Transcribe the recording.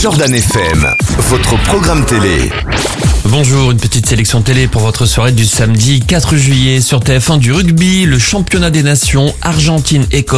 Jordan FM, votre programme télé. Bonjour, une petite sélection télé pour votre soirée du samedi 4 juillet sur TF1 du rugby, le championnat des nations, Argentine-Écosse.